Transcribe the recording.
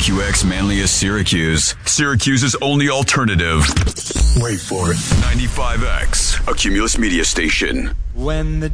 KQX Manlius Syracuse. Syracuse's only alternative. Wait for it. 95X, a Cumulus media station. When the